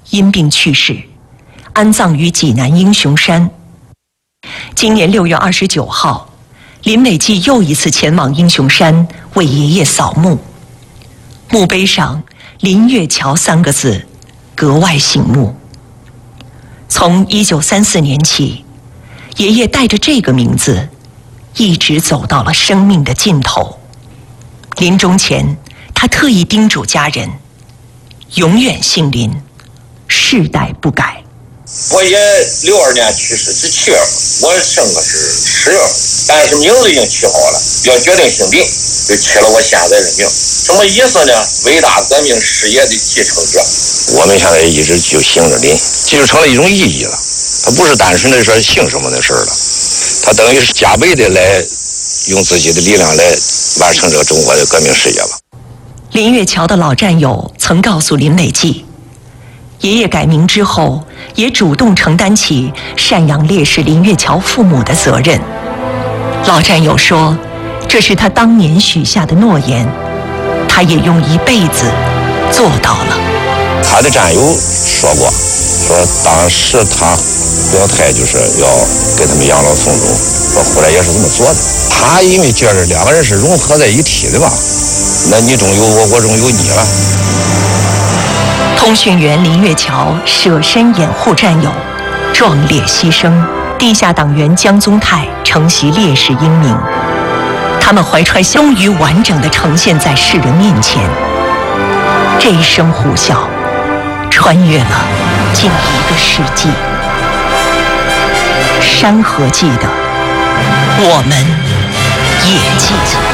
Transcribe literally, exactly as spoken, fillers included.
因病去世，安葬于济南英雄山。今年六月二十九号，林美季又一次前往英雄山为爷爷扫墓，墓碑上“林月桥”三个字格外醒目。从一九三四年起，爷爷带着这个名字一直走到了生命的尽头。临终前，他特意叮嘱家人永远姓林，世代不改。 我爷六二年去世是七月份，我生的是十月份，但是名字已经起好了，要决定姓林，就起了我现在的名。什么意思呢？伟大革命事业的继承者。 我们现在一直就姓着林，这就成了一种意义了。它不是单纯的说姓什么的事儿了，它等于是加倍的来用自己的力量来完成这个中国的革命事业了。 林月桥的老战友曾告诉林美季，爷爷改名之后，也主动承担起赡养烈士林月桥父母的责任。老战友说，这是他当年许下的诺言，他也用一辈子做到了。 他的战友说过，说当时他表态就是要给他们养老送终，说后来也是这么做的。他因为觉得两个人是融合在一体的吧，那你中有我，我中有你了。 通讯员林月桥舍身掩护战友，壮烈牺牲。地下党员江宗泰承袭烈士英名，他们怀揣终于完整地呈现在世人面前。这一声呼啸，穿越了近一个世纪。山河记得，我们也记得。